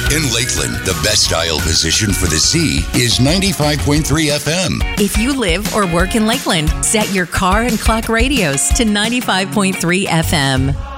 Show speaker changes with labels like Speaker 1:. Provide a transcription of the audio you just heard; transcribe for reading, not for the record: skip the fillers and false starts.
Speaker 1: In Lakeland, the best dial position for the sea is 95.3 FM.
Speaker 2: If you live or work in Lakeland, set your car and clock radios to 95.3 FM.